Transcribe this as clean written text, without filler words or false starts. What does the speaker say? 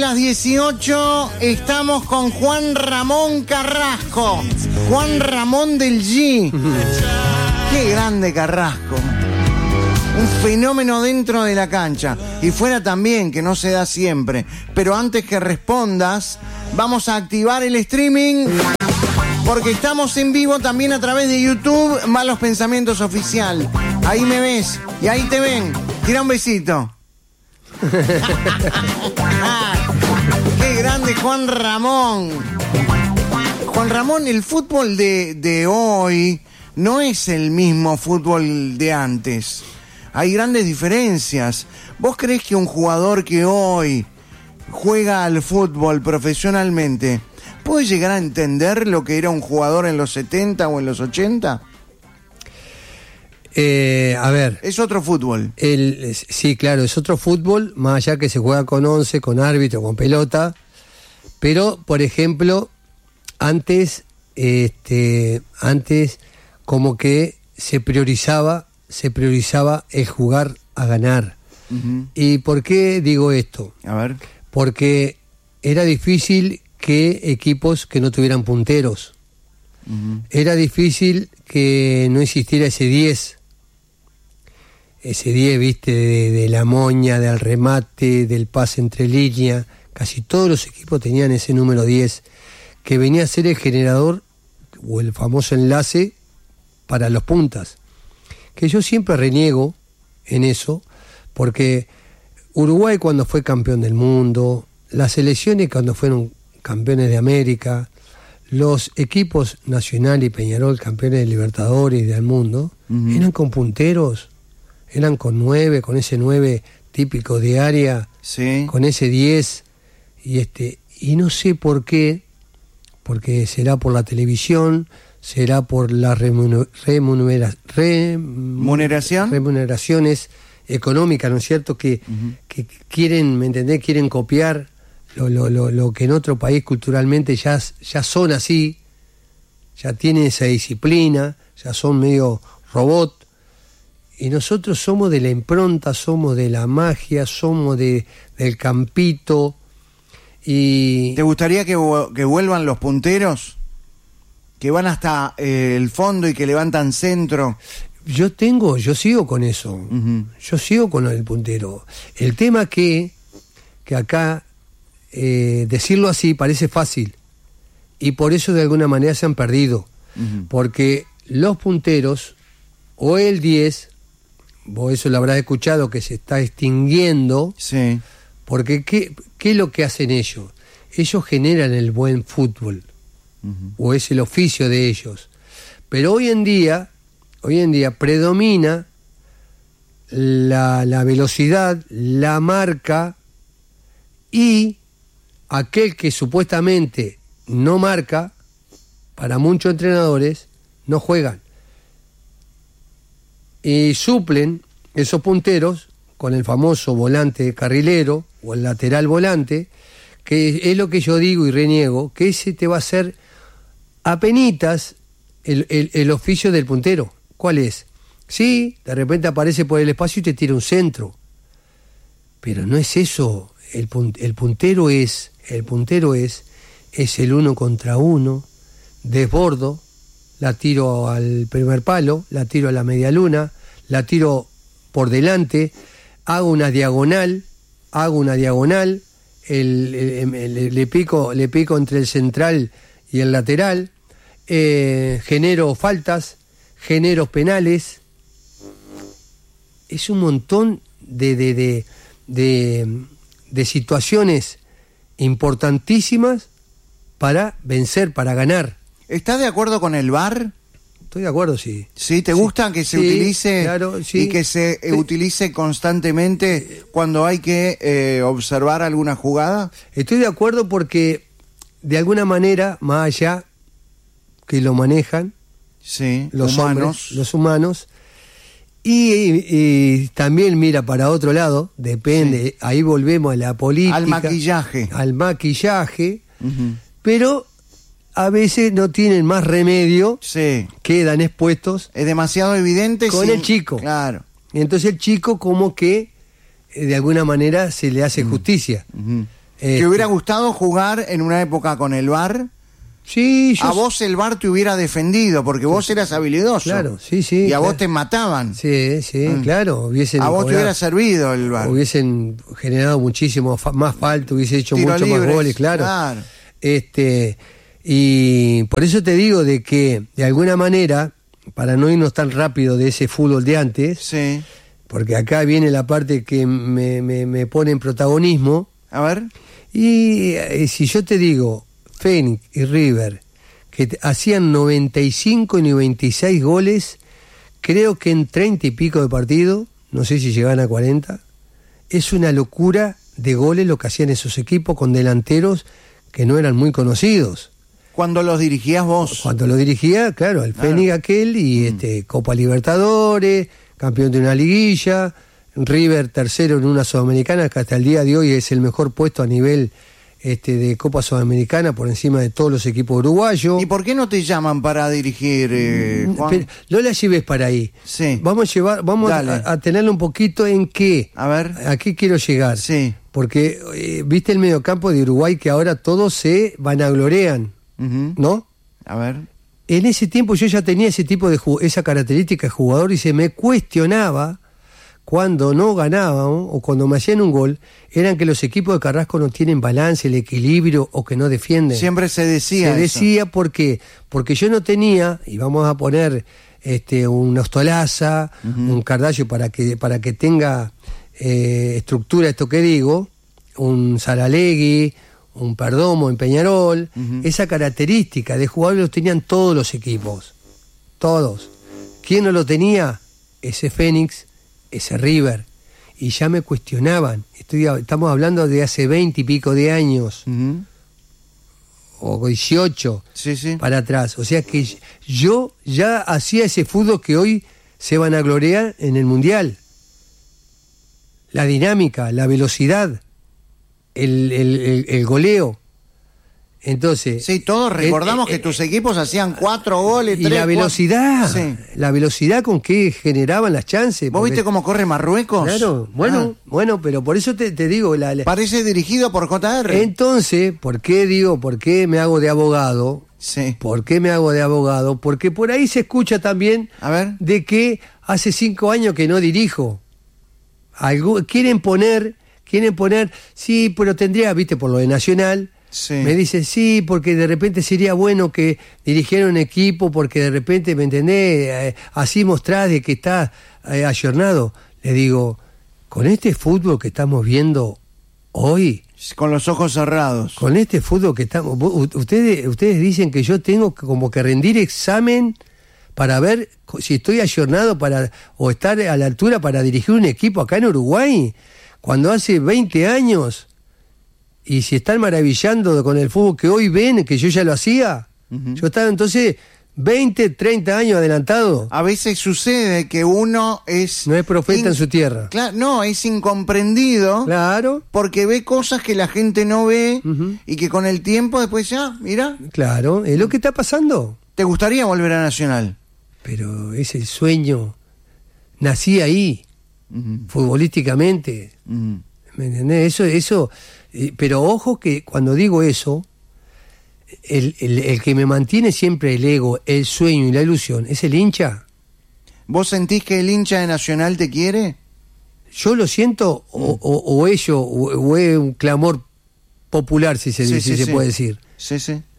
Las 18 estamos con Juan Ramón Carrasco, Juan Ramón del G. Qué grande Carrasco, un fenómeno dentro de la cancha y fuera también, que no se da siempre. Pero antes que respondas, vamos a activar el streaming porque estamos en vivo también a través de YouTube, Malos Pensamientos Oficial. Ahí me ves y ahí te ven. Tira un besito. ¡Qué grande Juan Ramón! Juan Ramón, el fútbol de hoy no es el mismo fútbol de antes. Hay grandes diferencias. ¿Vos creés que un jugador que hoy juega al fútbol profesionalmente puede llegar a entender lo que era un jugador en los 70 o en los 80? A ver. Es otro fútbol. Sí, claro, es otro fútbol, más allá que se juega con 11, con árbitro, con pelota. Pero, por ejemplo, antes como que se priorizaba el jugar a ganar. Uh-huh. ¿Y por qué digo esto? A ver. Porque era difícil que equipos que no tuvieran punteros. Uh-huh. Era difícil que no existiera ese 10, viste, de la moña, del remate, del pase entre líneas. Casi todos los equipos tenían ese número 10, que venía a ser el generador o el famoso enlace para los puntas. Que yo siempre reniego en eso, porque Uruguay cuando fue campeón del mundo, las selecciones cuando fueron campeones de América, los equipos Nacional y Peñarol, campeones de Libertadores y del mundo, uh-huh, eran con punteros, eran con 9, con ese 9 típico de área, sí, con ese 10, y no sé por qué, porque será por la televisión, será por las remuneraciones económicas, ¿no es cierto? Que, uh-huh, que quieren, ¿me entendés? Quieren copiar lo que en otro país culturalmente ya son así, ya tienen esa disciplina, ya son medio robot, y nosotros somos de la impronta, somos de la magia, somos del campito. Y ¿te gustaría que vuelvan los punteros? Que van hasta el fondo y que levantan centro. Yo sigo con eso. Uh-huh. Yo sigo con el puntero. El tema que acá decirlo así parece fácil y por eso de alguna manera se han perdido. Uh-huh. Porque los punteros o el 10, vos eso lo habrás escuchado, que se está extinguiendo. Sí. Porque ¿qué es lo que hacen ellos? Ellos generan el buen fútbol. Uh-huh. O es el oficio de ellos. Pero hoy en día predomina la velocidad, la marca, y aquel que supuestamente no marca, para muchos entrenadores, no juegan. Y suplen esos punteros con el famoso volante carrilero o el lateral volante, que es lo que yo digo y reniego, que ese te va a hacer apenitas el oficio del puntero. ¿Cuál es? Sí, de repente aparece por el espacio y te tira un centro, pero no es eso. El puntero es el 1 contra 1, desbordo, la tiro al primer palo, la tiro a la media luna, la tiro por delante, hago una diagonal, le pico entre el central y el lateral, genero faltas, genero penales. Es un montón de situaciones importantísimas para vencer, para ganar. ¿Estás de acuerdo con el VAR? Estoy de acuerdo, sí. ¿Sí? ¿Te gusta que se utilice, claro, sí, y que se utilice constantemente cuando hay que observar alguna jugada? Estoy de acuerdo porque, de alguna manera, más allá que lo manejan, sí, los humanos, y también mira para otro lado, depende, sí, ahí volvemos a la política. Al maquillaje, uh-huh, pero a veces no tienen más remedio, sí, quedan expuestos. Es demasiado evidente con el chico. Claro. Y entonces el chico como que de alguna manera se le hace justicia. Uh-huh. ¿Te hubiera gustado jugar en una época con el VAR? Sí, a vos el VAR te hubiera defendido porque vos eras habilidoso. Claro, sí. Y a vos te mataban. Sí, claro. A vos te hubiera servido el VAR. Hubiesen generado muchísimo más falta, hubiese hecho Tiro mucho libres, más goles, claro. Y por eso te digo de que, de alguna manera, para no irnos tan rápido de ese fútbol de antes, sí, porque acá viene la parte que me pone en protagonismo. A ver. Y si yo te digo, Fénix y River, que hacían 95 y 96 goles, creo que en 30 y pico de partido, no sé si llegan a 40, es una locura de goles lo que hacían esos equipos con delanteros que no eran muy conocidos. ¿Cuando los dirigías vos? Cuando lo dirigía, claro, el Fénix aquel y Copa Libertadores, campeón de una liguilla, River tercero en una Sudamericana, que hasta el día de hoy es el mejor puesto a nivel de Copa Sudamericana por encima de todos los equipos uruguayos. ¿Y por qué no te llaman para dirigir, Juan? Pero no la lleves para ahí. Sí. Vamos a tenerlo un poquito en qué. A ver. ¿A qué quiero llegar? Sí. Porque viste el mediocampo de Uruguay que ahora todos se vanaglorean, ¿no? A ver. En ese tiempo yo ya tenía ese tipo de esa característica de jugador y se me cuestionaba cuando no ganábamos o cuando me hacían un gol, eran que los equipos de Carrasco no tienen balance, el equilibrio o que no defienden. Siempre se decía ¿por qué? Porque yo no tenía, y vamos a poner un Ostolaza, un Cardallo para que tenga estructura esto que digo, un Saralegui, un Perdomo en Peñarol, esa característica de jugadores los tenían todos los equipos, todos. ¿Quién no lo tenía? Ese Fénix, ese River, y ya me cuestionaban. Estamos hablando de hace 20 y pico de años, o 18 para atrás. O sea que yo ya hacía ese fútbol que hoy se vanagloria en el Mundial. La dinámica, la velocidad, el goleo. Entonces, sí, todos recordamos que tus equipos hacían 4 goles, 3, y la velocidad, 4. Sí. La velocidad con que generaban las chances. ¿Vos viste cómo corre Marruecos? Claro, bueno, pero por eso te digo... Parece dirigido por JR. Entonces, ¿por qué me hago de abogado? Sí. ¿Por qué me hago de abogado? Porque por ahí se escucha también de que hace 5 años que no dirijo. Quieren poner, sí, pero tendría, viste, por lo de Nacional... Sí. Me dicen, sí, porque de repente sería bueno que dirigiera un equipo, porque de repente, ¿me entendés? Así mostrás de que está ayornado. Le digo, con este fútbol que estamos viendo hoy... Con los ojos cerrados. Con este fútbol que estamos... Ustedes dicen que yo tengo como que rendir examen para ver si estoy ayornado o estar a la altura para dirigir un equipo acá en Uruguay, cuando hace 20 años... Y si están maravillando con el fútbol que hoy ven, que yo ya lo hacía, yo estaba entonces 20, 30 años adelantado. A veces sucede que uno no es profeta en su tierra. Claro, no, es incomprendido. Claro. Porque ve cosas que la gente no ve y que con el tiempo después ya, mira. Claro, es lo que está pasando. ¿Te gustaría volver a Nacional? Pero es el sueño. Nací ahí, futbolísticamente. ¿Me entendés? Eso... Pero ojo que cuando digo eso, el que me mantiene siempre el ego, el sueño y la ilusión, es el hincha. ¿Vos sentís que el hincha de Nacional te quiere? Yo lo siento, o es un clamor popular, si se puede decir. Sí.